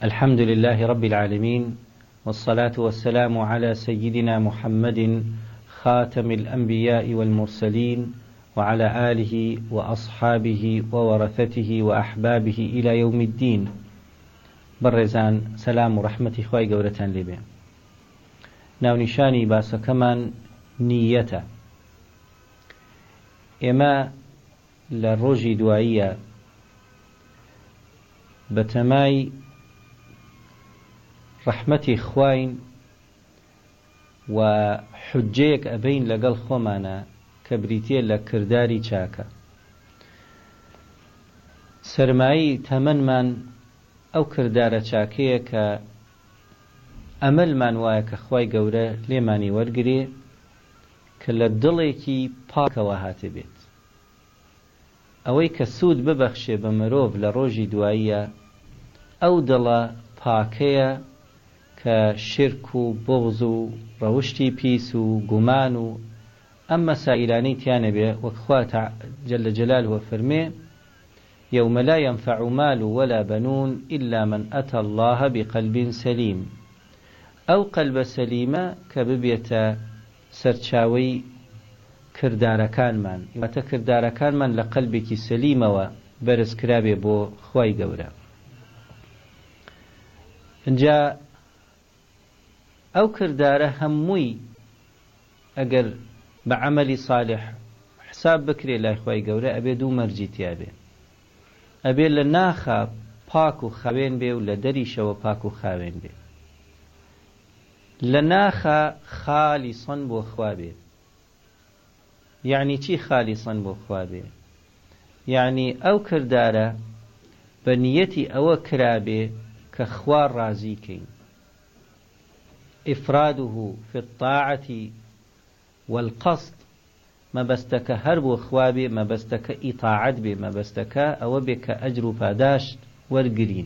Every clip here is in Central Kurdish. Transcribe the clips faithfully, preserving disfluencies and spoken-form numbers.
الحمد لله رب العالمين، والصلاة والسلام على سيدنا محمد خاتم الأنبياء والمرسلين، وعلى آله وأصحابه وورثته وأحبابه إلى يوم الدين. برزان سلام ورحمة خواهي قولتان لبي. ناو نشاني باسا كمان نية إما للرجي دوائية بتماي رحمتي خواين وحجيك أبين لقل خمانا كبريتي لكرداري چاكا سرمائي تمن من أو كردارة چاكية كا أمل من وايك خواي قورة ليماني ورقري كلا دليكي باكا وهاتي بيت أوي كسود ببخشي بمروف لروجي دوائية أو دلا باكية كشرك وبغض وروشتي بيس وقمان أما سائلاني تيانبه وكخوات جل جلاله فرمي يوم لا ينفع مال ولا بنون إلا من أتى الله بقلب سليم أو قلب سليمة كببية سرچاوي كرداركان من وتا كرداركان من لقلبك سليمة وبرز كرابي بو خواي قورا انجا أو كرداره هموي أجر بعمل صالح حساب بكري لا إخوائي قورة أبي دو مرجيتي أبي أبي لناخا باكو خاوين بي ولا دريشة وباكو خاوين بي لناخا خالصا بو خوابي. يعني چي خالصا بو خوابي؟ يعني أو كرداره بنيتي أو كرابي كخوار رازيكين إفراده في الطاعة والقصد ما بستك هرب وخوابي ما بستك إطاعت بي ما بستك أو بك أجر فاداش ورقرين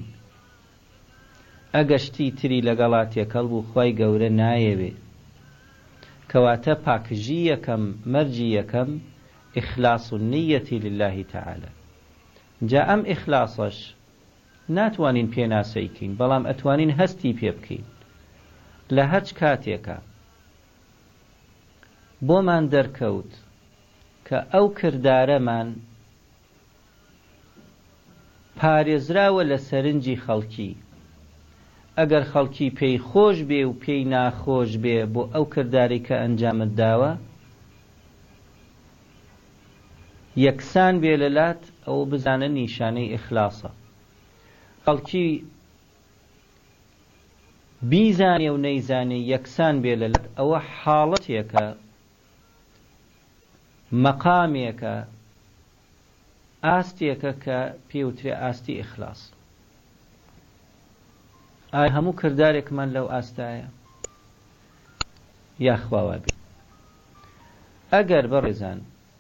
أقشتي تري لقلات يكالبو خواي قورة نايبي كواتا باكجي يكم مرجي يكم إخلاص النية لله تعالى. جاء أم إخلاصش ناتوانين بينا سيكين بلام أتوانين هستي بيبكين لهج كاتيكا بو من دركوت كأو كردار من پارێزراوە لە سەرنجی خەڵکی ئەگەر خەڵکی پێی خۆش بێ و پێی ناخۆش بێ بۆ ئەو کردارەی کە ئەنجامت داوە یەکسان بێ لەلات ئەوە بزانە نیشانەی ئیخلاسە. خەڵکی بیزانێ و نەیزانێ یەکسان بێ لەلات ئەوە حاڵەتێکە مەقامێکە ئاستێکە کە پێوترێ ئاستی ئیخلاس. ئایا هەموو کردارێکمان لەو ئاستایە یا خواوا بێ؟ ئەگەر بەڕێزان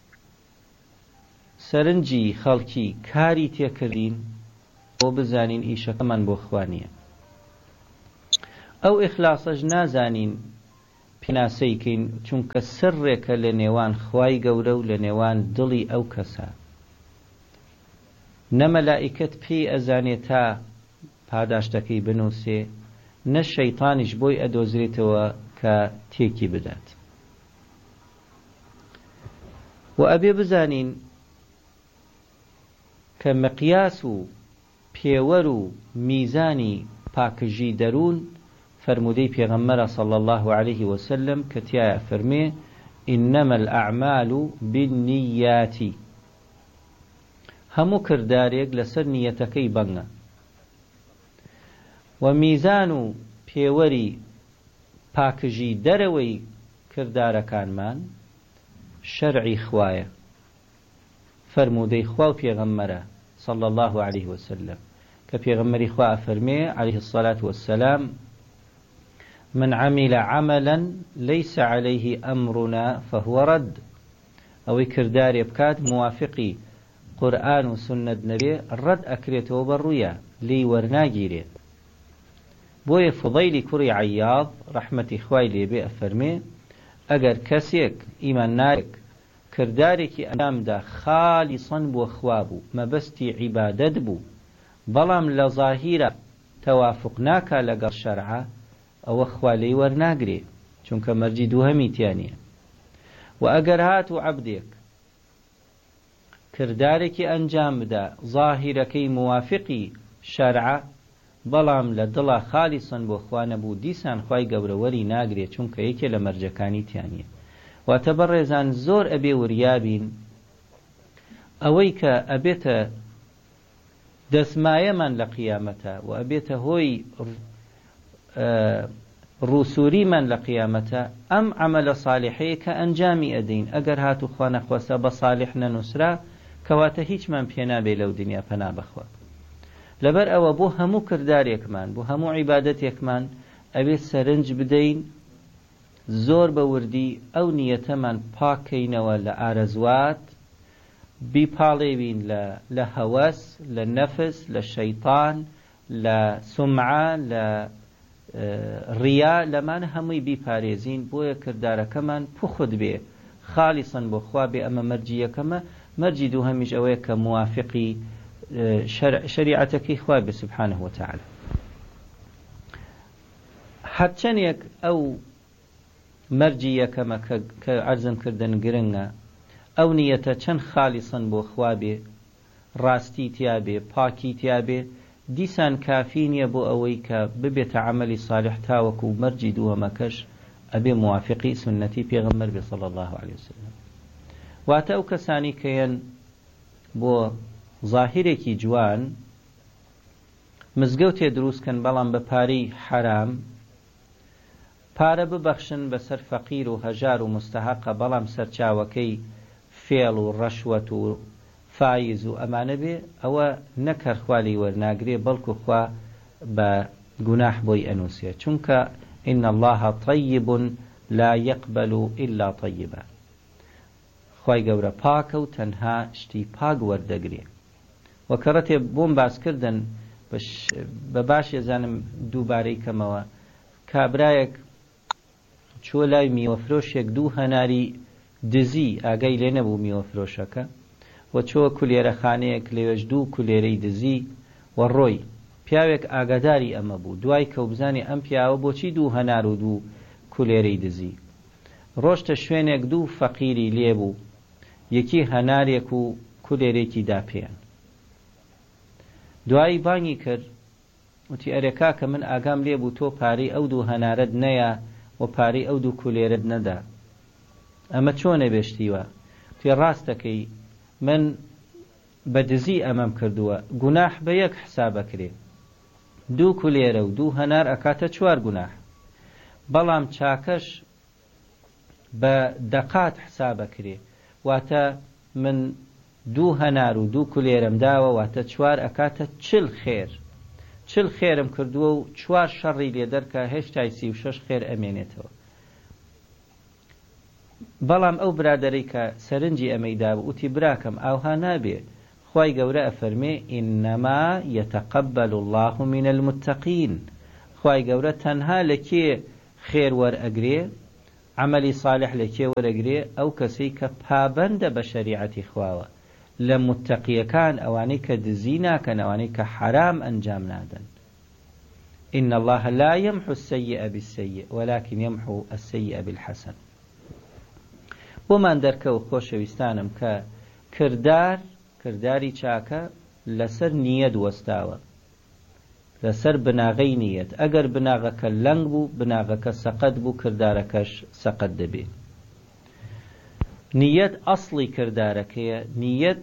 سەرنجی خەڵکی کاری تێکردین بۆ بزانین ئیشەکەمان بۆ خوا نییە. ئەو ئیخلاسەش نازانین پێناسەیکەین چونکە سڕێکە لە نێوان خوای گەورە و لە نێوان دڵی ئەو کەسە. نە مەلائیکەت پێی ئەزانێت تا پاداشتەکەی بنووسێ، نە شەیطانیش بۆی ئەدۆزرێتەوە کە تێکی بدات. و ئەبێ بزانین کە مقیاس و پێوەر و میزانی پاکژی دەروون فرمودەی پێغەمبەرە صلی الله عليه وسلم کە تایە فەرمێ ئینەما الأعمال بالنیات. هەموو کردارێک لەسەر نیەتەکەی بەنگە و میزان و پێوەری پاکژی دەرەوەی کردارەکانمان شەرعی خوایە، فرمودەی خوا و پێغەمبەرە صلی الله عليه وسلم کە پێغەمبەری خوا فەرمێ عليه الصلاة والسلام من عمل عملا ليس عليه أمرنا فهو رد. أو كرداري بكات موافقي قرآن وسنة نبي الرد أكريته بالرؤيا لي ورناجيري. بوي فضيلي كري عياض رحمة إخوائي لي بأفرمي أجر كسيك إيمان نارك كردارك أنام دا خالصا بو أخوابو ما بستي عبادت بو بلام لظاهرة تەوافق ناکا لەگەڵ شەرعە ئەوە خوا لێی وەرناگرێ چونکە مەرجی دووهەمی تیانە. و ئەگەر هات و عەبدێک کردارێکی ئەنجام بدا ظاهیرەکەی موافقی شەرعە بەڵام لە دڵا خالیسن بۆ خوا نەبوو دیسان خوای گەورە وەری ناگرێت چونکە یەکێ لە مەرجەکانی تیانە. واتە بەڕێزان زۆر ئەبێ وریابین ئەوەی کە ئەبێتە دەسمایەمان لە قیامەتە و ئەبێتە هۆی ڕووسوریمان لە قیامەتە ئەم عەمەلە ساڵحەیە کە ئەنجامی ئەدەین ئەگەر هاتو خوا نەخوەستە بە ساڵح نەنووسرا کەواتە هیچمان پێ نابێ لەو دنیا پەنا بەخوا. لەبەر ئەوە بۆ هەموو کردارێکمان بۆ هەموو عیبادەتێکمان ئەوێت سەرنج بدەین زۆر بە وردی ئەو نیەتەمان پاکەینەوە لە ئارەزوات بیپاڵێوین لە هەوەس لە نەفس لە شەیطان لە سومعە لە ڕیا لەمانە هەمووی بیپارێزین بۆیە کردارەکەمان پوخت بێ خالیسن بۆ خوا بێ. ئەمە مەرجی یەکەمە. مەرجی دووهەمیش ئەوەیە کە موافقی شریعەتەکەی خوا بێ سبحانه وتعالى. هەرچەندێک ئەو مەرجی یەکەمە کە عەرزم کردن گرنگە ئەو نیەتە چەند خالیسن بۆ خوا بێ ڕاستی تیا بێ پاکی تیا بێ دیسان کافی نییە بۆ ئەوەی کە ببێتە عەمەلی ساڵح تاوەکو مەرجی دووهەمەکەش ئەبێ موافقی سنەتی پێغەمبەر بێ صلی الله عليه وسلم. واتە ئەو کەسانی کەیەن بۆ ظاهرێکی جوان مزگەوتێ دروستکەن بەڵام بە پارەی حرام پارە ببەخشن بەسەر فەقیر و هەژار و مستەحەقە بەڵام سەرچاوەکەی فێڵ و ڕەشوەت و فایز و ئەمانە بێ ئەوە نەکەر خوالی وەرناگرێ بەڵکو خوا بە گوناح بۆی ئەنووسێ چونکە إن الله طيب لا يقبل إلا طيبا. خوای گەورە پاکە و تەنها شتی پاک وەردەگرێ. وەکەڕەتێ بۆم باسکردن بە باش ێزانم دووبارەی کەمەوە کابرایەک چۆ لای میوەفرۆشێک دوو هەناری دزی ئاگای لێ نەبوو میوەفرۆشەکە و چۆ کولێرە خانەیەک لێوێش دوو کولێرەی دزی و ڕۆی پیاوێک ئاگاداری ئەمە بوو دوای کە بزانێ ئەم پیاوە بۆچی دوو هەنار و دوو کولێرەی دزی ڕۆشتە شوێنێک دوو فەقیری لێبوو یەکی هەنارێک و کولێرێکی داپێن. دوایی بانگی کرد وتی ئەرێکا کە من ئاگام لێبوو تۆ پارەی ئەو دوو هەنارەت نەیە و پارەی ئەو دوو کولێرت نەدا ئەمە چۆنە بێشتیوە؟ توێ ڕاستەکەی من بە دزی ئەمەم کردووە گوناح بە یەک حسابەکرێ دوو کولێرە و دوو هەنار ئەکاتە چوار گوناح بەڵام چاکەش بە دەقات حسابەکرێ واتە من دوو هەنار و دوو کولێرم داوە واتە چوار ئەکاتە چل خێر چل خێرم کردووە و چوار شەڕی لێ دەرکە هێشتای سی و شەش خێر ئەمێنێتەوە. بەڵام ئەو برادەرەی کە سەرنجی ئەمەیدا بوو وتی براکەم ئاوها نابێ خوای گەورە ئەفەرمێ ئینەما یەتەقەبەل الله من المتەقین. خوای گەورە تەنها لە کێ خێر وەرئەگرێ عەمەلی ساڵح لە کێ وەرەگرێ ئەو کەسەی کە پابەندە بە شەریعەتی خواوە لە متەقیەکان ئەوانەی کە دزی ناکەن ئەوانەی کە حرام ئەنجام نادەن. إن الله لا يمحو السيئ بالسيئ ولكن يمحو السيئ بالحسن. بۆمان دەرکەوت خۆشەویستانم کە کردار کردداری چاکە لەسەر نیەت وەستاوە لەسەر بناغەی نیەت ئەگەر بناغەکە لەنگ بوو بناغەکە سەقەت بوو کردارەکەش سەقەت دەبێت. نیەت ئەسڵی کردارەکەیە نیەت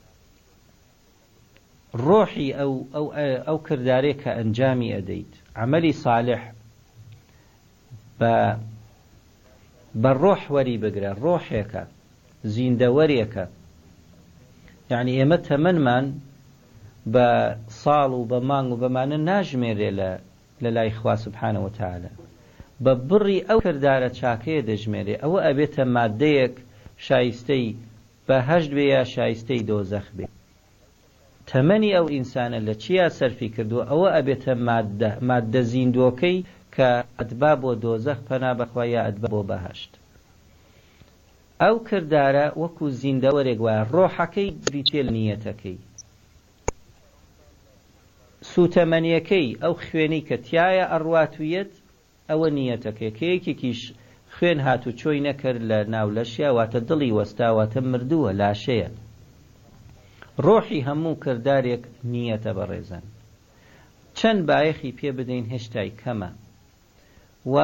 ڕۆحی ئەو ئەو ئەو کردارێک کە ئەنجامی ئەدەیت عەمەلی ساڵح بە بە ڕۆح وەری بگرە ڕۆحێکە زیندەوەرێکە یعنی ئێمە تەمەنمان بە ساڵ و بە مانگ و بەمانە ناژمێرێ لە لای خوا سبحانه وتعالى بە بڕی ئەو کردارە چاکەیە دەژمێرێ ئەوە ئەبێتە مادەیەک شایستەی بەهەشت بێ یا شایستەی دۆزەخ بێ. تەمەنی ئەو ئینسانە لە چیا سەرفی کردووە ئەوە ئەبێتە مادە مادە زیندوەکەی کە ئەدبا بۆ دۆزەخ پەنا بەخوا یا ئەدبا بۆ بەهەشت. ئەو کردارە وەکو زیندەوەرێک وایە ڕۆحەکەی بریتێ لە نیەتەکەی سوتەمەنیەکەی ئەو خوێنەی کە تایە ئەڕواتویەت ئەوە نیەتەکەی کە یەکێکیش خوێن هاتو چۆی نەکرد لە ناولەشیا واتە دڵی وەستاواتە مردووە لاشەیە. ڕۆحی هەموو کردارێک نیەتە بەڕێزان. چەند بایەخی پێ بدەین هێشتای کەمە و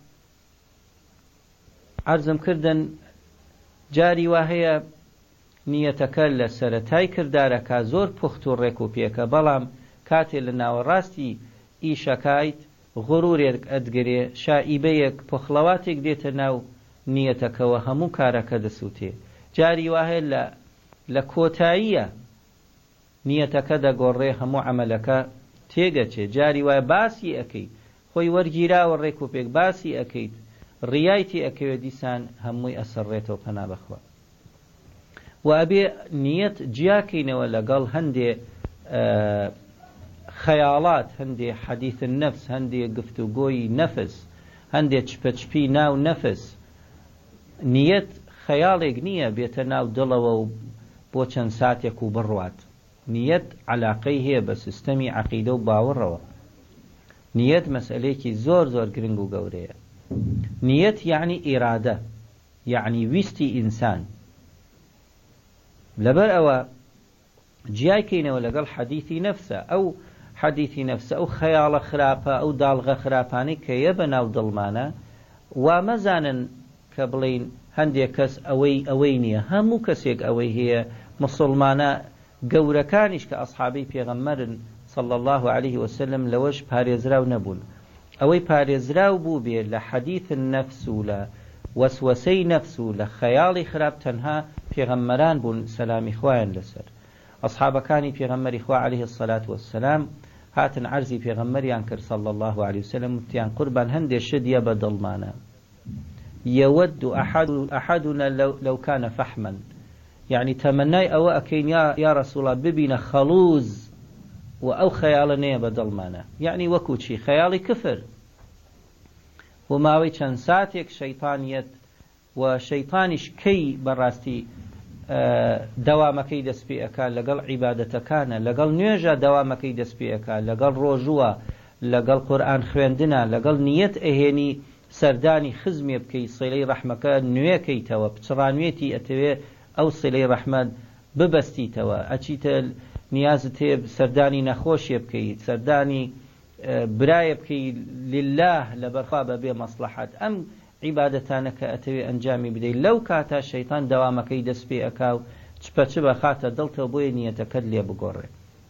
عەرزم کردن جاری وا هەیە نیەتەکە لە سەرەتای کردارەکە زۆر پوخت و ڕێک و پێکە، بەڵام کاتێ لە ناوەڕاستی ئیشەکایت غڕورێک ئەدگرێ، شائیبەیەک پۆخڵەواتێک دێتە ناو نیەتەکەوە هەموو کارەکە دەسووتێ. جاری وا هەیە لە لە کۆتاییە نیەتەکە دەگۆڕێ هەموو عەمەلەکە تێگەچێ. جاری وایە باسی ئەەکەیت خۆی وەرگیراوە ڕێک و پێک باسی ئەەکەیت ڕیایتی ئەکەوێت دیسان هەمووی ئەسەڕێتەوە پەنا بەخوا. و ئەبێ نیەت جیاکەینەوە لەگەڵ هەندێ خەیاڵات، هەندێ حەدیث نەفس، هەندێ گفتوگۆی نەفس، هەندێ چپەچپی ناو نەفس. نیەت خەیاڵێک نییە بێتە ناو دڵەوە و بۆ چەند ساتێک و بڕوات. نیەت عەلاقەی هەیە بە سیستەمی عەقیدە و باوەڕەوە. نیەت مەسئلەیەکی زۆر زۆر گرنگ و گەورەیە. نیەت یعنی ئیرادە، یعنی ویستی ئینسان. لەبەر ئەوە جیاکەینەوە لەگەڵ حەدیثی نەفسە، ئەو حەدیثی نەفسە ئەو خەیاڵە خراپە، ئەو داڵغە خراپانەی کە یە بە ناو دڵمانە، وا مەزانن کە بڵین هەندێک کەس ئەوەی ئەوەی نییە. هەموو کەسێک ئەوەی هەیە. مسلمانە گەورەکانیش کە ئەصحابەی پێغەمبەرن صلی الله عليه وسلم لەوەش پارێزراو نەبوون. ئەوەی پارێزراو بوو بێ لە حەدیث نەفس و لە وەسوەسەی نەفس و لە خەیاڵی خراپ تەنها پێغەمبەران بوون سەلامی خوایان لەسەر. ئەصحابەکانی پێغەمبەری خوا عليه الصلاة والسلام هاتن عەرزی پێغەمبەریان کرد صلی الله عليه وسلم، وتیان قوربان هەندێک شتە بە دڵمانە. يود أحد أحدنا لو, لو كان فحما، يعني تمناي أو أكين يا, يا رسول الله ببين خلوز وأو خيالنا بدل مانا، يعني وكوشي خيالي كفر وماوي چەند ساتێک شەیطانیەت و شەیطانیش کەی بەڕاستی دەوامەکەی دەست پێ ئەکا لەگەڵ عیبادەتەکانە، لەگەڵ نوێژە دەوامەکەی دەست پێ ئەکا، لەگەڵ ڕۆژووە، لەگەڵ قورئان خوێندنە، لەگەڵ نیەت ئەهێنی سەردانی خزمێ بکەی، سیلەی ڕەحمەکە نوێکەیتەوە، پچڕانوێتی ئەتەوێ ئەو سیلەی ڕەحمەت ببەستیتەوە، ئەچیتە نیازت هەیە سەردانی نەخۆشیە بکەیت، سەردانی برایە بکەی لله لەبەرخوا بەبێ مەسلحەت. ئەم عیبادەتانە کە ئەتەوێ ئەنجامی بدەیت لەو کاتا شەیطان دەوامەکەی دەست پێ ئەکا و چپەچ بەخاتە دڵتەوە بۆیە نیەتەکەت لێ بگۆڕێ.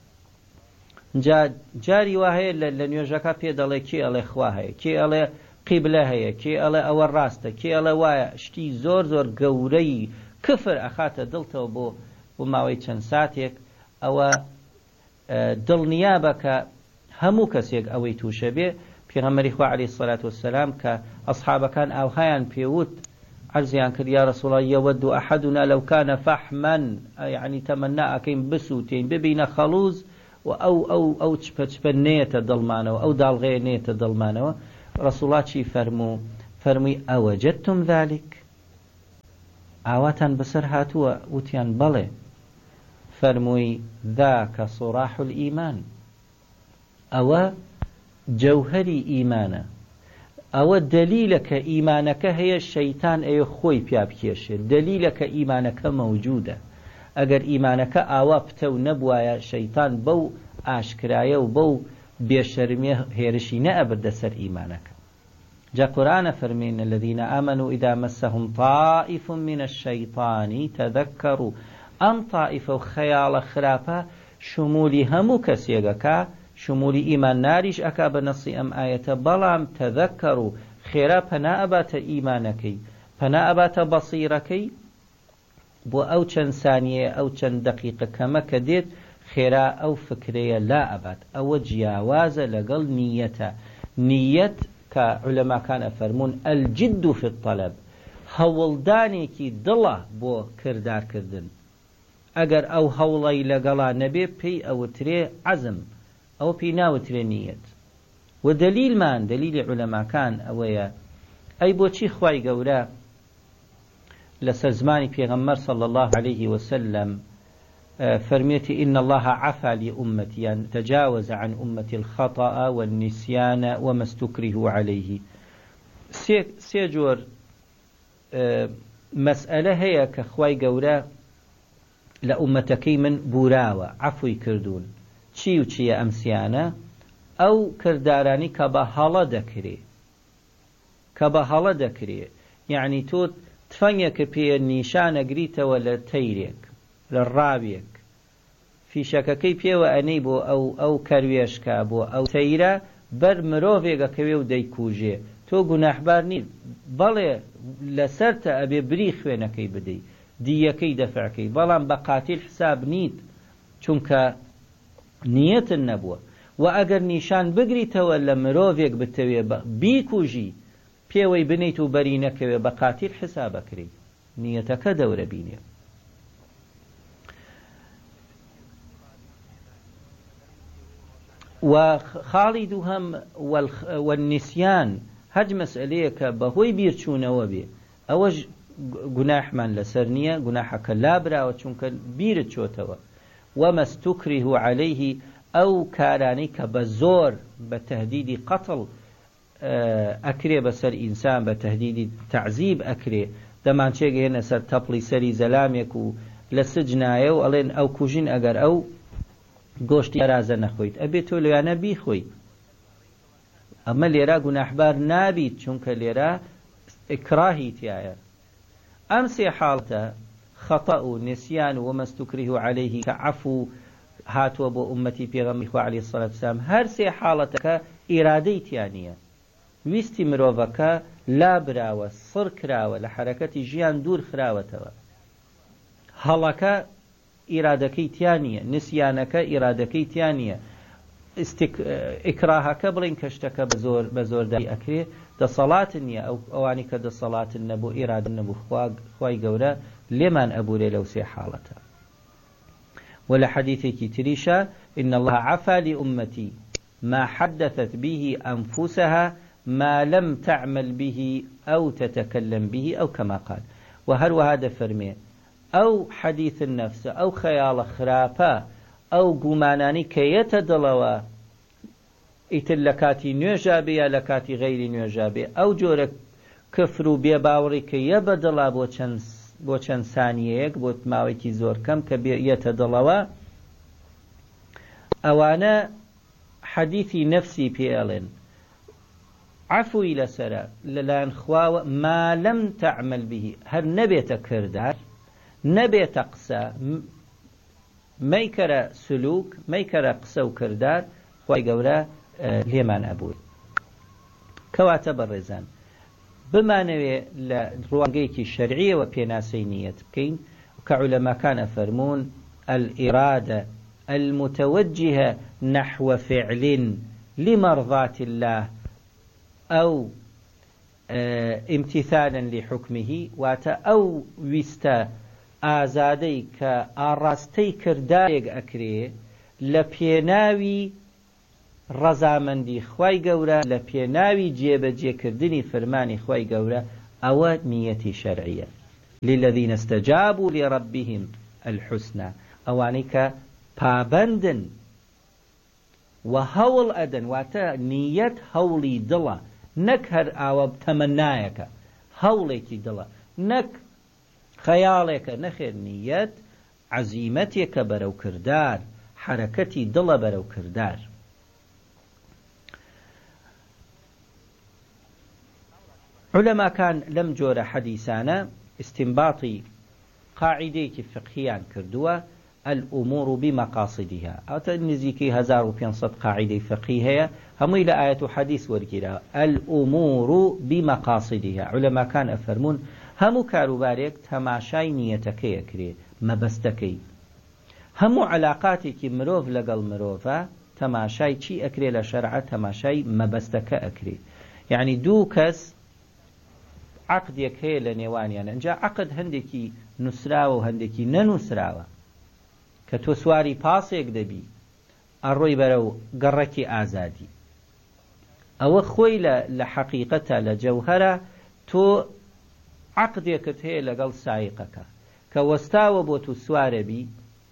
جاری وا هەیە لە نوێژەکە پێ دەڵێ کێ ئەڵێ خوا هەیە، کێ ئەڵێ قیبلە هەیە، کێ ئەڵێ ئەوە ڕاستە، کێ ئەڵێ وایە. شتی زۆر زۆر گەورەی کفر ئەخاتە دڵتەوە بۆ بۆ ماوەی چەند ساتێک. ئەوە دڵنیابە کە هەموو کەسێک ئەوەی تووشە بێ. پێغەمبەری خوا عەلەیهی السەلات وەسسەلام کە ئەصحابەکان ئاوهایان پێوت عەرزیان کرد یا رەسوڵ الله یەود ئەحەدنا لەو کانە فەحمەن، یعنی تەمەنا ئەکەین بسووتین ببینە خەڵوز و ئەو ئەو ئەو چپە چپە نێتە دڵمانەوە، ئەو داڵغەیە نێتە دڵمانەوە. رەسوڵ چی فەرموو؟ فەرمووی ئەوەجەدتم ذالک، ئاواتان بەسەر هاتووە؟ وتیان بەڵێ. فەرمووی ذاکە صوراح الئیمان، ئەوە جەوهەری ئیمانە، ئەوە دەلیلە کە ئیمانەکە هەیە، شەیطان ئەوێ خۆی پیا بکێشێت، دەلیلە کە ئیمانەکە مەوجودە. ئەگەر ئیمانەکە ئاوا پتە و نەبوایە شەیطان بەو ئاشکرایە و بەو بێشەرمیە هێرشی نەئەبردە سەر ئیمانەکە. جا قورئانە فەرمێن الذين آمنوا إذا مسهم طائف من الشيطان تذكروا. ئەم طائفە و خەیاڵە خراپە شمولی هەموو کەسێکەکە، شمولی ئیمان ناریش ئەکا بە نەسی ئەم ئایەتە، بەڵام تەذەکەر و خێرا پەنا ئەباتە ئیمانەکەی، پەنا ئەباتە بەسیرەکەی بۆ ئەو چەند سانیە ئەو چەند دەقیقە کەمە کە دێت خێرا ئەو فکرەیە لا ئەبات. ئەوە جیاوازە لەگەڵ نیەتە. نیەت کە عولەماکان ئەفەرمون ئەلجد فی الطەلەب، هەوڵدانێکی دڵە بۆ کردارکردن. ئەگەر ئەو هەوڵەی لەگەڵا نەبێ پێی ئەوترێ عەزم، ئەو پێی ناوترێ نیەت. و دەلیلمان دەلیلی عولەماکان ئەوەیە ئەی بۆچی خوای گەورە لەسەر زمانی پێغەمبەر صلی الله عليه وسلم فرميتي إن الله عفى لأمتي يعني تجاوز عن أمتي الخطأ والنسيان وما استكرهوا عليه. سيجور مسألة هي كخواي قورا لأمتكي من بوراوة عفوي كردون چي وچي أمسيانا أو كرداراني كبهالة دكري كبهالة دكري يعني تو تفنيك بي النيشان قريتا ولا تيريك للرابيك في شككي بيو أنيبو أو أو كرويشكا بو أو تيرا بر مروفيغا كويو ديكوجي تو گوناحبار نی بەڵێ لەسەرتە ئەبێ بری خوێنەکەی بدەی دیەکەی دەفعکەی بەڵام بە قاتیل حساب نیت چونکە نیەتن نەبووە و ئەگەر نیشان بگریتەوە لە مرۆڤێک بتەوێ بیکوژی پێوەی بنیت و بەری نەکەوێ بە قاتیل حسابەکەی نیەتەکە دەورە بینێ. وخاڵی دووهەم والنسيان هەج مەسئلەیەکە بەهۆی بیرچوونەوە بێ ئەوەش گوناحمان لەسەر نییە گوناحەکە لابراوە چونکە بیرت چۆتەوە وما استكره عليه ئەو کارانەی کە بە زۆر بە تەهدیدی قەتڵ ئەکرێ بەسەر ئینسان بە تەهدیدی تەعزیب ئەکرێ دەمانچێگەێنە سەر تەپڵی سەری زەلامێک و لە سجنایە و ئەڵێن ئەو کوژین ئەگەر ئەو گۆشتی ئەرازە نەخۆیت ئەبێت تۆ لەوانە بیخۆیت ئەمە لێرە گوناحبار نابیت چونکە لێرە ئیکراهی تایە. ئەم سێ حاڵتە خەتە و نسیان و مەستوکریه عەلەیه کە عەفو هاتووە بۆ ئومەتی پێغەمبەری خوا عەلەیهی سەڵاتو وەسەلام هەر سێ حاڵەتەکە ئیرادەی تیا نییە ویستی مرۆڤەکە لابراوە سڕ کراوە لە حەرەکەتی ژیان دوور خراوەتەوە هەڵەکە ئیرادەکەی تیا نییە نسیانەکە ئیرادەکەی تیا نییە ئیکراهەکە بڵین کەشتەکە بە زۆرداری ئەکرێ دەسەڵاتن نییە ئەو ئەوانی کە دەسەڵاتن نەبوو ئیرادە نەبوو خوای گەورە لێمان ئەبورێ لەو سێ حاڵەتە. ولا حديثك تريشا إن الله عفى لأمتي ما حدثت به أنفسها ما لم تعمل به أو تتكلم به أو كما قال. وهل وهذا فرمي أو حديث النفس أو خيال خرافة أو قماناني كي يتدلوا إتلكاتي نيجابي لكاتي غير نيجابي أو جورك كفروا بيباوري كي يبدلا بوچنس بۆ چەند سانیەیەک بۆ ماوەیەکی زۆر کەم کە بێتە دڵەوە ئەوانە حەدیثی نەفسی پێڵێن عەفوی لەسەرە لەلایەن خواوە ما لەم تەعمل به هەر نەبێتە کردار نەبێتە قسە مەیکەرە سلوک مەیکەرە قسە و کردار خوای گەورە لێمان ئەبووی. کەواتە بەڕێزان بمانوێ لە ڕوانگەیەکی شەرعیەوە پێناسەی نیەت بکەین کە عولەماکان ئەفەرموون الإرادة المتوجهة نحو فعل لمرضاة الله أو امتثالا لحكمه واتا أو ويستا آزادي كآراستي كرداريق أكري لبيناوي ڕەزامەندی خوای گەورە لە پێناوی جێبەجێکردنی فەرمانی خوای گەورە ئەوە نیەتی شەرعیە. للذین استجابوا لربهم الحسنى ئەوانەی کە پابەندن و هەوڵ ئەدەن واتە نیەت هەوڵی دڵە نەک هەر ئاوە تەمەنایەکە هەوڵێکی دڵە نەک خەیاڵێکە نەخێر نیەت عەزیمەتێکە بەرەو کردار حرەکەتی دڵە بەرەو کردار. علماء كان لم جور حديثانا استنباطي قاعدة فقهيان كردوا الأمور بمقاصدها أو تنزيكي هزار وبينصد قاعدة فقهية هم إلى آية حديث وركلا الأمور بمقاصدها. علماء كان أفرمون هم كاروباريك تماشاي نيتكي يكري مبستكي هم علاقاتك مروف لقل مروفا تماشاي چي أكري لشرع تماشاي مبستك أكري يعني دو كس عقدێک هەیە لە نێوانیان ئەنجا عقد هەندێکی نووسراوە و هەندێکی نەنووسراوە کە تۆ سواری پاسێک دەبی ئەڕۆی بەرەو گەڕەکی ئازادی ئەوە خۆی لە حەقیقەتە لە جەوهەرە تۆ عقدێکت هەیە لەگەڵ سایقەکە کە وەستاوە بۆ تو سوارە بی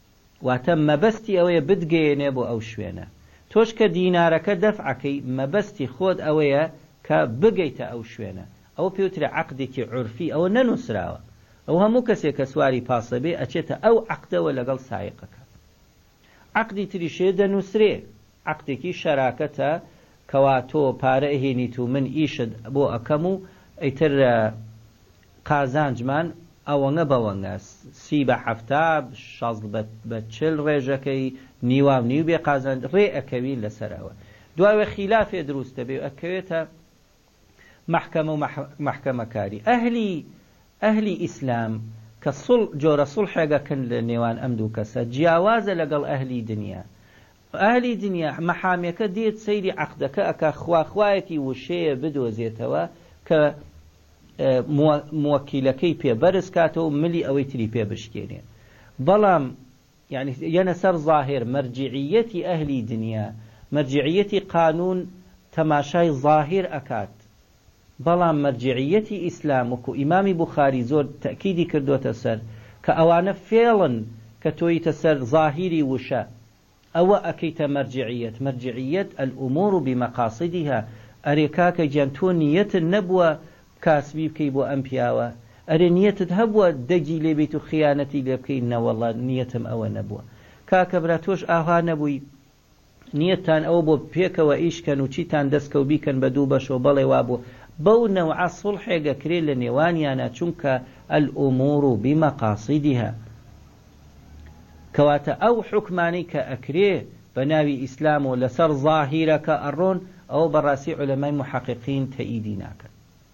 واتە مەبەستی ئەوەیە بتگەیەنێ بۆ ئەو شوێنە. تۆش کە دینارەکە دەفعەکەی مەبەستی خۆت ئەوەیە کە بگەیتە ئەو شوێنە. ئەوە پێوترە عەقدێکی عورفی، ئەوە نەنووسراوە. ئەو هەموو کەسێک کە سواری پاسە بێ ئەچێتە ئەو عەقدەوە لەگەڵ سایقەکە. عەقدی تریشێ دەنووسرێ، عەقدێکی شەراکەتە کەوا تۆ پارە ئەهێنیت و من ئیشت بۆ ئەکەم و ئەیتر قازانجمان ئەوەنگە بەوەنگە سی بە حەفتا شەز بە چل ڕێژەکەی نیوام نیو بێ قازان ڕێ ئەکەوی لەسەرەوە. دوایوە خیلافێ دروستە بێ ئەکەوێتە محکەمە و محکەمەکاری. ئەهلی ئەهلی ئیسلام کە جۆرە سوڵحێگەکەن لە نێوان ئەم دوو کەسە جیاوازە لەگەڵ ئەهلی دنیا. ئەهلی دنیا مەحامەکە دێت سەیری عەقدەکە ئەکا خواخوایەتی وشەیە بدۆزێتەوە کە موەکیلەکەی پێ بەرز کاتەوە ملی ئەوەی تری پێ بشکێنێ. بەڵام يعني یەنە سەر ظاهر مەرجعیەتی ئەهلی دنیا، مەرجعیەتی قانون تەماشای ظاهر ئەکات. بەڵام مەرجعیەتی ئیسلام وەکو ئیمامی بوخاری زۆر تەکیدی کردوتە سەر کە ئەوانە فێڵن کە تۆیتە سەر ظاهری وشە، ئەوە ئەکەیتە مەرجعیەت. مەرجعیەت الأمور بمەقاصدها. ئەرێ کاکە گیان تۆ نیەتت نەبووە کاسبی بکەی بۆ ئەم پیاوە، ئەرێ نیەتت هەبووە دەگی لێ بیت و خیانەتی لێ بکەی، نەوەڵڵا نیەتم ئەوە نەبووە. کاکە برا تۆش ئاها نەبووی، نیەتتان ئەوە بۆ پێکەوە ئیشکەن و چیتان دەستکەوت بیکەن بە دوو بەشەوە بەڵێ وابوو. بەو نەوعە سوڵحێگە کرێ لە نێوانیانە چونکە الأمور بمەقاصدها. کەواتە ئەو حکمانەی کە ئەکرێ بە ناوی ئیسلام و لەسەر ظاهیرەکە ئەڕۆن، ئەوە بەڕاستی عولەمای محەققین تەئیدی ناکەن.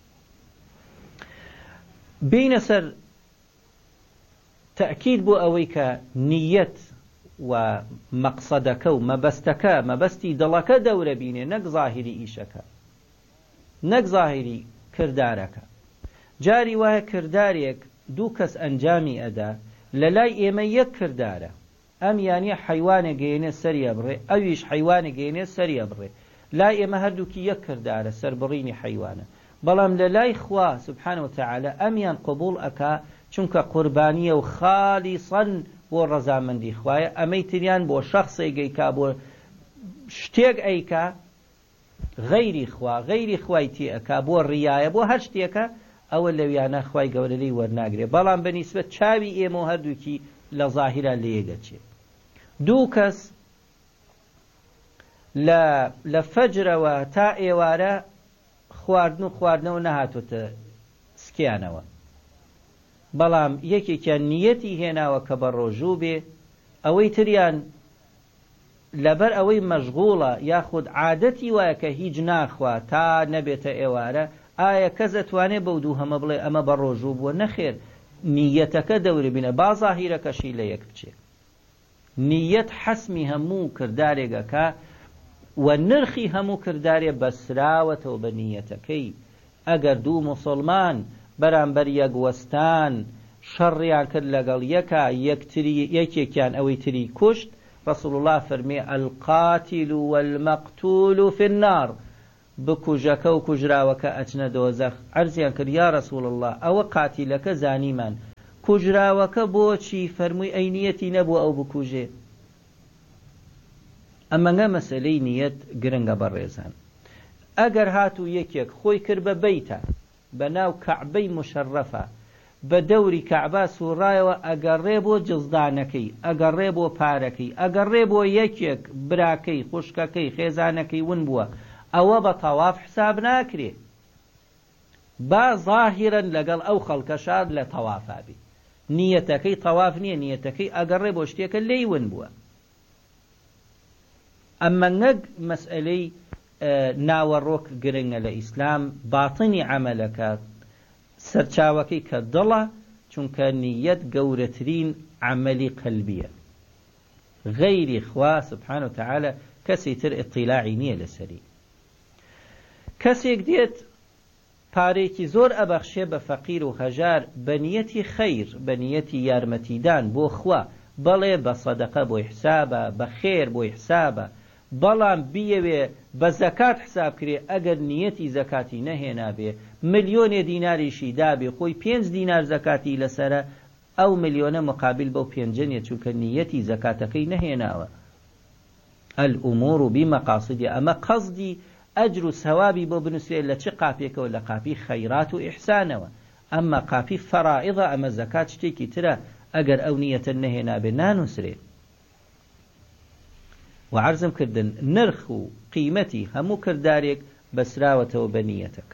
بینە سەر تەئکید بۆ ئەوەی کە نیەت و مەقسەدەکە و مەبەستەکە مەبەستی دڵەکە دەورە بینێ، نەک ظاهری ئیشەکە، نەک ظاهری کردارەکە. جاری وایە کردارێک دوو کەس ئەنجامی ئەدا، لە لای ئێمە یەک کردارە، ئەم یانیە حیوانە گەیەنێ سەریە بڕێ، ئەویش حیوانە گەیەنێ سەریە بڕێ. لای ئێمە هەردووکی یەک کردارە، سەربڕینی حیوانە. بەڵام لە لای خوا سبحانه وتعالى ئەمیان قبول ئەکا چونکە قوربانیە و خالیصەن بۆ ڕەزامەندی خوایە. ئەمەی تریان بۆ شەخصێک ئەیکا، بۆ شتێک ئەیکا غەیری خوا، غەیری خوای تێ ئەکا، بۆ ڕیایە، بۆ هەر شتێکە، ئەوە لەویانە خوای گەورە لێی وەرناگرێ. بەڵام بەنیسبەت چاوی ئێمە هەردووکی لە ظاهرە لێدەچێت. دوو کەس لە فەجرەوە تا ئێوارە خواردن و خواردنەوە نەهاتوتە سکیانەوە، بەڵام یەکێکیان نیەتی هێناوە کە بە ڕۆژوو بێ، ئەوەی تریان لەبەر ئەوەی مەشغوڵە یاخود عادەتی وایە کە هیچ ناخوا تا نەبێتە ئێوارە، ئایا کەس ئەتوانێ بەو دوو هەمە بڵێ ئەمە بە ڕۆژوو بووە؟ نەخێر، نیەتەکە دەورە بینە، با زاهیرەکەشی لە یەک بچێت. نیەت حەسمی هەموو کردارێکەکە و نرخی هەموو کردارێ بەسراوەتەوە بە نیەتەکەی. ئەگەر دوو موسڵمان بەرامبەر یەک وەستان شەڕیان کرد لەگەڵ یەکە، یەکێکیان ئەوەی تری کوشت، رسول الله فەرمێ القاتل والمەقتول في النار، بکوژەکە و کوژراوەکە ئەچنە دۆزەخ. عەرزیان کرد یا رسول الله ئەوە قاتیلەکە زانیمان، کوژراوەکە بۆچی؟ فەرمووی ئەی نیەتی نەبوو ئەو بکوژێ. ئەمەنگە مەسەلەی نیەت گرنگە بەڕێزان. ئەگەر هاتوو یەکێک خۆی کرد بە بەیتە، بە ناو کەعبەی مشەرەفە، بە دەوری کەعبە سوڕایەوە، ئەگەڕێ بۆ جزدانەکەی، ئەگەڕێ بۆ پارەکەی، ئەگەڕێ بۆ یەکێک براکەی، خوشکەکەی، خێزانەکەی ون بووە، ئەوە بە تەواف حساب ناکرێ. با ظاهرن لەگەڵ ئەو خەڵکەشا لە تەوافا بێ، نیەتەکەی تەواف نییە، نیەتەکەی ئەگەڕێ بۆ شتێکە لێی ون بووە. ئەمە نەک مەسئلەی ناوەڕۆک گرنگە لە ئیسلام، باتنی عەمەلەکە سەرچاوەکەی کە دڵە، چونکە نیەت گەورەترین عەمەلی قەلبیە. غەیری خوا سبحانه وتعالى کەسی تر ئیطیلاعی نییە لەسەری. کەسێک دێت پارێکی زۆر ئەبەخشێ بە فەقیر و هەژار بە نیەتی خەیر، بە نیەتی یارمەتیدان بۆ خوا، بەڵێ بە سەدەقە بۆی حسابە، بە خێر بۆی حسابە، بەڵام بیەوێ بە زەکات حساب کرێ، ئەگەر نیەتی زەکاتی نەهێنا بێ، ملیۆنێ دیناریشی دابێ، خۆی پێنج دینار زەکاتی لەسەرە، ئەو ملیۆنە مقابل بەو پێنجەنیە چونکە نیەتی زەکاتەکەی نەهێناوە. الأمور بمقاصد، أما قصدي أجر سوابي بو بنسوية لچه قابيك ولا قابي خيرات وإحسانه. أما قابي فرائضة أما زكاة شتيكي ترى أجر أو نية النهينا بنانو سري. وعرزم كردن نرخ قيمتي همو كرداريك بسراوة وبنيتك.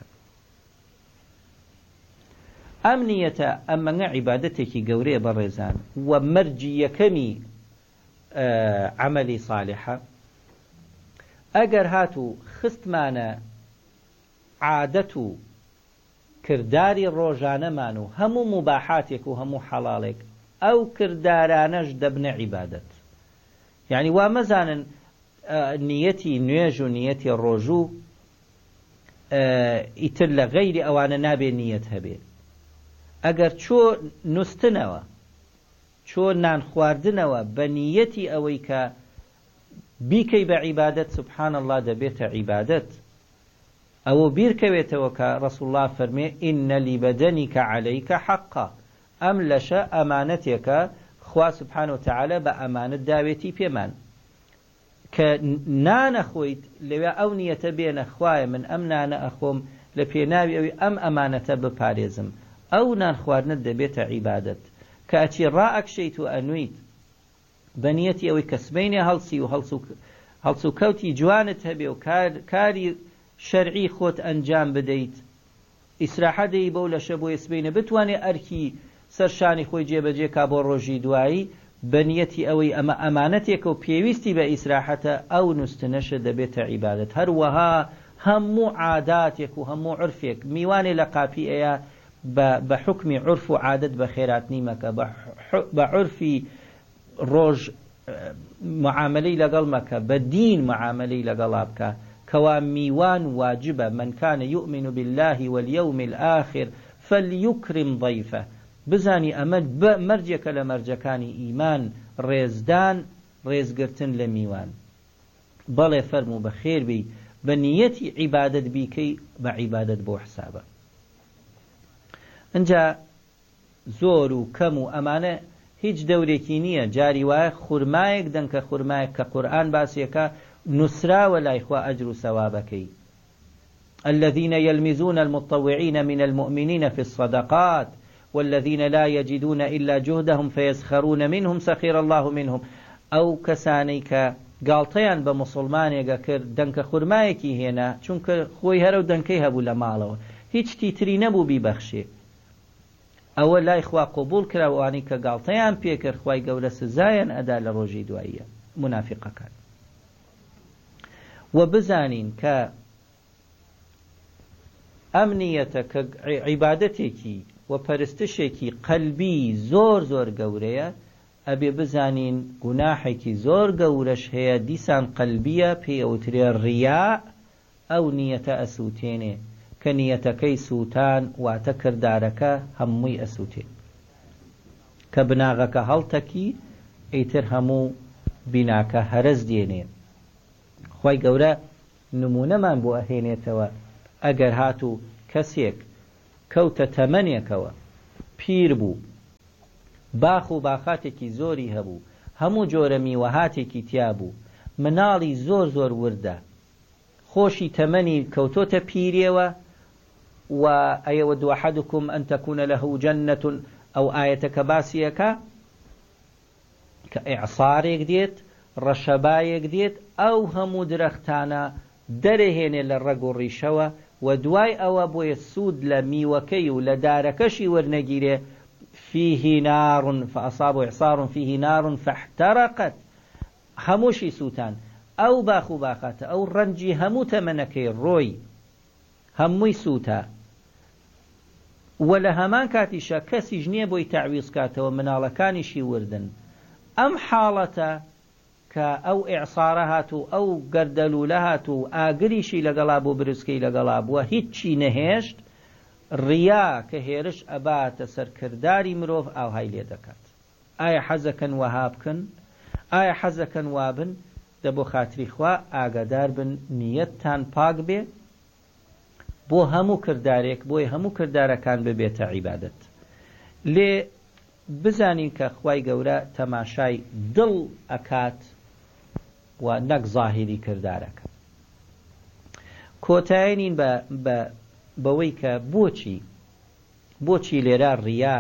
أمنية أما عبادتك قوري برزان ومرجي كمي آه عملي صالحة ئەگەر هاتو خستمانە عادەت و کردداری ڕۆژانەمان و هەموو مباحاتێک و هەموو حەڵاڵێک ئەو کردارانەش دەبنە عیبادەت. یعنی وا مەزانن نیەتی نوێژ و نیەتی ڕۆژوو ئیتر لە غەیری ئەوانە نابێ نیەت هەبێ. ئەگەر چۆ نووستنەوە چۆ نان خواردنەوە بە نیەتی ئەوەی کە بیکەی بە عیبادەت سبحان الله دەبێتە عیبادەت. ئەوە بیرکەوێتەوە کە ڕەسوڵ الله فەرمێ ئین لبەدەنیکە عەلەیکە حەقا، ئەم لەشە ئەمانەتێکە خوا سبحانه وتعالى بە ئەمانەت داوێتی پێمان کە نانەخۆیت لەوێ ئەو نیەتە بێنە خوایە من ئەم نانە ئەخۆم لە پێناوی ئەوی ئەم ئەمانەتە بپارێزم، ئەو نان خواردنت دەبێتە عیبادەت. کە ئەچی ڕائەکشەیت و ئەنویت بەنیەتی ئەوەی کەسبینێ هەڵسی و هەڵس و کەوتی جوانت هەبێ و کاری شەرعی خۆت ئەنجام بدەیت، ئیسراحە دەی بەو لەشە بۆ ئێسبینە بتوانێ ئەرکی سەرشانی خۆی جێبەجێ کا بۆ ڕۆژی دوایی بەنیەتی ئەوەی ئەمە ئەمانەتێکە و پێویستی بە ئیسراحەتە، ئەو نووستنەشە دەبێتە عیبادەت. هەروەها هەموو عاداتێک و هەموو عرفێک میوانێ لە قاپی ئەیە بە حکمی عرف و عادەت بە خێرات نیمەکە، بە عرفی ڕۆژ معاملەی لەگەڵ مەکە، بە دین معاملەی لەگەڵا بکە کەوا میوان واجبە. من كان يؤمن بالله واليوم الآخر فليكرم ضيفه. بزانی ئەمە مەرجێکە لە مەرجەکانی ئیمان، ڕێزدان ڕێزگرتن لە میوان. بەڵێ فەرموو بە خێر بی بە نیەتی عیبادەت بیکەی بە عیبادەت بۆ حسابە. ئەنجا زۆر و کەم و ئەمانە هیچ دەورێکی نییە. جاری وایە خورمایەک دەن کە خورمایەک کە قورئان باسیەکە نووسراوە لای خوا ئەجر و سەوابەکەی. الذين يلمزون المتطوعين من المؤمنين في الصدقات والذين لا يجدون إلا جهدهم فيسخرون منهم سخر الله منهم. أو كساني كقالتيان بمسلمانيك كرد دنك خورمایەکی هێنا چونکە خۆی هەرە و دەنکەی هەبوو لە ماڵەوە، هیچ تیتری نەبوو بیبەخشێ. ئەوە لای خوا قبول کراوانی کە گاڵتەیان پێکرد، خوای گەورە سزایان ئەدا لە ڕۆژی دواییە منافقەکان. و بزانین کە ئەم نیەتە کە عیبادەتێکی و پەرستشێکی قەلبی زۆر زۆر گەورەیە، ئەبێ بزانین گوناحێکی زۆر گەورەش هەیە دیسان قەلبیە، پێوترێ ڕیا. ئەو نیەتە ئەسووتێنێ کە نیەتەکەی سووتان واتە کردارەکە هەمووی ئەسووتێن. کە بناغەکە هەڵتەکی ئیتر هەموو بیناکە هەرز دێنێن. خوای گەورە نمونەمان بۆ ئەهێنێتەوە. ئەگەر هاتوو کەسێک کەوتە تەمەنێکەوە، پیر بوو، باخ و باخاتێکی زۆری هەبوو، هەموو جۆرە میوەهاتێکی تیا بوو، مناڵی زۆر زۆر وردە، خۆشی تەمەنی کەوتۆتە پیرێوە، و ئەیەود أحدكم أن تكون له جنة أو آية كباسيك كإعصارك ديت ڕەشەبایەک دێت، ئەو هەموو درەختانە دەرەهێنێ لە ڕەگ و ڕیشەوە و دوای ئەوە بۆیە سوود لە میوەکەی و لە دارەکەشی وەرنەگیرێ. فيه نار فأصاب إعصار فيه نار فاحترقت. هەمووشی سووتان ئەو باخ و باخاتە، ئەو ڕەنجی هەموو تەمەنەکەی ڕۆی هەمووی سووتە. و لە هەمان کاتیشە کەسیش نییە بۆی تەعویز کاتەوە، مناڵەکانیشی وردن. ئەم حاڵەتە کە ئەو ئیعسارە هاتوو، ئەو گەردەلوولە هاتوو، ئاگریشی لەگەڵا بۆ برسکەی لەگەڵا بووە، هیچی نەهێشت، ڕیا کە هێرش ئەباتە سەرکرداری مرۆڤ ئاوهای لێ دەکات. ئایا حەزەکەن وەها بکەن؟ ئایا حەزەکەن وابن؟ دەبۆ خاتری خوا ئاگادار بن نیەتتان پاک بێ بۆ هەموو کردارێک، بۆی هەموو کردارەکان ببێتە عیبادەت. لێ بزانین کە خوای گەورە تەماشای دڵ ئەکات و نەک ظاهری کردارەکە. کۆتایینین بەوەی کە بۆچی بۆچی لێرە ڕیا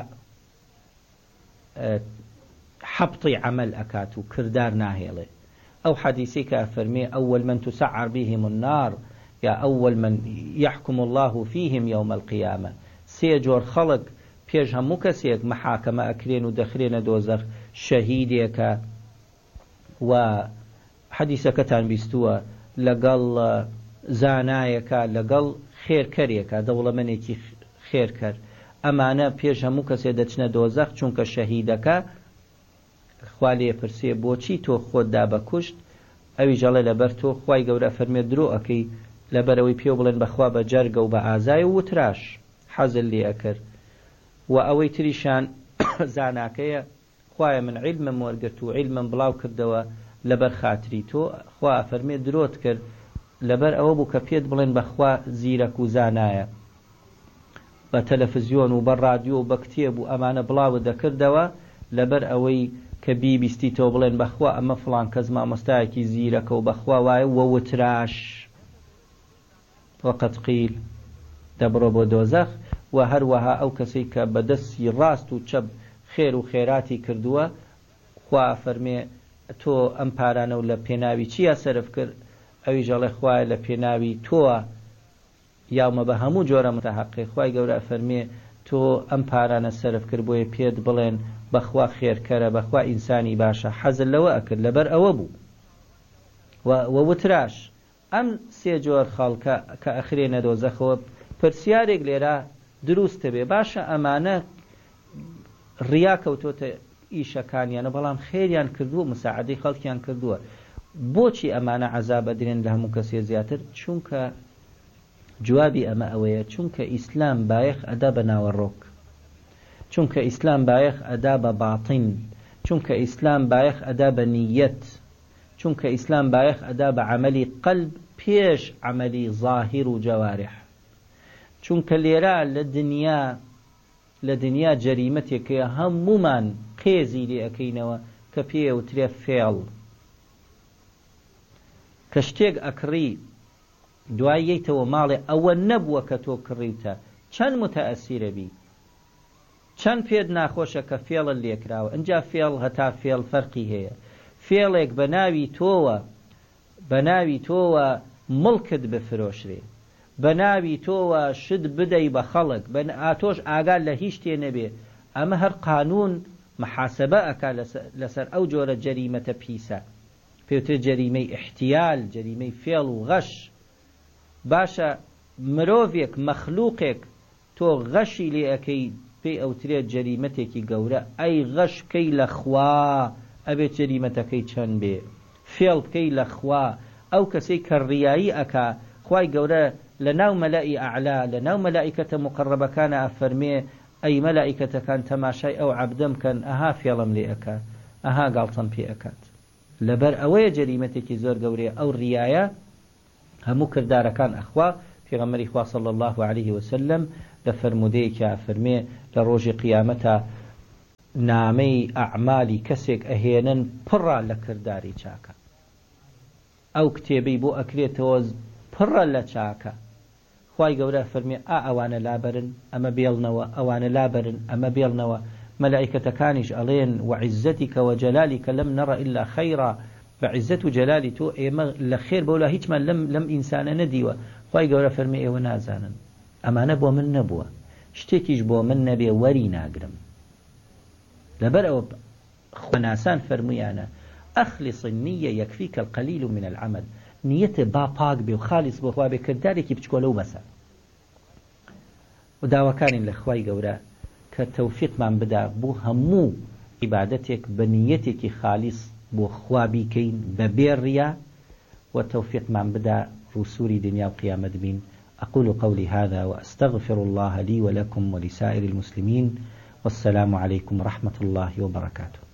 حەبتی عەمەل ئەکات و کردار ناهێڵێ. ئەو حەدیثی کە فەرمێ ئەوەل من تسعر بهم النار یا ئەوەل من يحكم الله فيهم يوم القيامة. سێ جۆر خەڵک پێش هەموو کەسێک محاکەمە ئەکرێن و دەخرێنە دۆزەخ شەهیدێکە و حەدیثەکەتان بیستووە لەگەڵ زانایەکە لەگەڵ خێرکەرێکە دەوڵەمەندێکی خێرکەر. ئەمانە پێش هەموو کەسێ دەچنە دۆزەخ چونکە شەهیدەکە خوا لێ پرسێ بۆچی تۆ خۆت دا بەکوشت؟ ئەوی ژەڵێ لەبەر تۆ خوای گەورە فەرمێ درۆ ئەەکەی لەبەرەوەی پێ بڵێن بەخوا بە جەرگە و بە ئازای و وتراش حەزل لێ ئەکرد. و ئەوەی تریشان زاناکەیە خوایە من عیلمم وەرگرت و عیلمم بڵاو کردەوە لەبەر خاتری تۆ خوا فەرمێ درۆت کرد لەبەر ئەوە بوو کە پێت بڵێن بەخوا زیرەک و زانایە. بە تەلەڤیزیۆن و بە ڕادیۆ و بە کتێب و ئەمانە بڵاوت دەکردەوە لەبەر ئەوەی کە بیبیستی تۆ بڵێن بەخوا ئەمە فڵان کەس مامۆستایەکی زیرەکە و بەخوا وایە وە وتراش وەقەد قیل دەبڕۆ بۆ دۆزەخ. و هەروەها ئەو کەسەی کە بەدەستی ڕاست و چەپ خێر و خێراتی کردووە خوا فەرمێ تۆ ئەم پارانە و لە پێناوی چیە سەرف کرد؟ ئەوی ژەڵێ خوایە لە پێناوی تۆوە یاومە بە هەموو جۆرە متەحەقی. خوای گەورە فەرمێ تۆ ئەم پارانە سەرف کرد بۆیە پێت بڵێن بەخوا خێرکەرە بەخوا ئینسانی باشە. حەزل لەوە ئەکرد لەبەر ئەوە بوو و وتراش. ئەم سێ جۆر خەڵکە کە ئەخرێنە دۆزەخەوە پرسیارێک لێرە دروستە بێ باشە ئەمانە ڕیا کەوتۆتە ئیشەکانیانە بەڵام خێریان کردووە مساعدەی خەڵکیان کردووە. بۆچی ئەمانە عەزاب ئەدرێن لە هەموو کەسێ زیاتر؟ چونکە جوابی ئەمە ئەوەیە چونکە ئیسلام بایەخ ئەدا بە ناوەڕۆک، چونکە ئیسلام بایەخ ئەدا بە باطین، چونکە ئیسلام بایەخ ئەدا بە نیەت، چونکە ئیسلام بایەخ ئەدا بە عەمەلی قەلب پێش عەمەلی ظاهر و جەوارح. چونکە لێرە لە دنیا لە دنیا جەریمەتێکەیە هەمومان قێزی لێ ئەەکەینەوە کە پێوترێ فێڵ. کە شتێک ئەکڕی دوای یەیتەوە ماڵێ ئەوە نەبووە کە تۆ کڕیتە چەند متەئەسیرە بی، چەند پێت ناخۆشە کە فێڵت لێکراوە. ئەنجا فێڵ هەتا فێڵ فەرقی هەیە. فێڵێک بە ناوی تۆوە بە ناوی تۆوە مڵکت بفرۆشرێ، بە ناوی تۆوە شت بدەی بە خەڵک، بە ئاتۆش ئاگال لە هیچ تێ نەبێ. ئەمە هەر قانون محاسبە ئەکا لەسەر ئەو جۆرە جەریمەتە پیسە، پێوترێت جەریمەی احتیال، جەریمەی فێڵ و غەش. باشە مرۆڤێک مەخلووقێک تۆ غەشی لێ ئەەکەی پێی ئەوترێت جەریمەتێکی گەورە. ئەی غەش بکەی لە خوا ئەبێت جەریمەتەکەی چەند بێ، فێڵ بکەی لە خوا. ئەو کەسەی کە ڕیایی ئەکا خوای گەورە لە ناو مەلای ئەعلا لە ناو مەلائیکەتە مقڕبەکانە ئەفەرمێ ئەی مەلائیکەتەکان تەماشای ئەو عەبدەم کەن ئەها فێڵم لێ ئەکات، ئەها گاڵتەم پێ ئەکات. لەبەر ئەوەیە جەریمەتێکی زۆر گەورەیە ئەو ڕیایە هەموو کردارەکان ئەخوا. پێغەمبەری خوا صلی الله علیه وسلم لە فەرمودەیەکی ئەفەرمێ لە ڕۆژی قیامەتە نامەی ئەعمالی کەسێک ئەهێنن پڕە لە کرداری چاکە. ئەو کتێبەی بۆ ئەکرێتەوە پڕە لە چاکە. خوای گەورە فەرمێ ئا ئەوانە لابەرن ئەمە بێڵنەوە، ئەوانە لابەرن ئەمە بێڵنەوە. مەلائیکەتەکانیش ئەڵێن وعیزەتیکە وجەلالیکە لەم نەڕە ئیلا خەیڕا، بە عیزەت و جەلالی تۆ ئێمە لە خێر بەولا هیچمان لەم لەم ئینسانە نەدیوە. خوای گەورە فەرمێ ئێوە نازانن، ئەمانە بۆ من نەبووە، شتێکیش بۆ من نەبێ وەری ناگرم. لەبەر ئەوە خواناسان فەرمویانە ئەخلص النیە یەکفیکە القەلیل من العەمەل. نیەتە با پاک بێ و خالیس بۆ خوا بێ، کردارێکی بچکۆلە و بەسە. و داواکانین لە خوای گەورە کە تەوفیقمان بدا بۆ هەموو عیبادەتێک بە نیەتێکی خالیس بۆ خوا بیکەین بە بێ ڕیا، و تەوفیقمان بدا ڕوسوری دنیا و قیامەت بین. أقول قولي هذا وأستغفر الله لي ولكم ولسائر المسلمين، والسلام عليكم ورحمة الله وبركاته.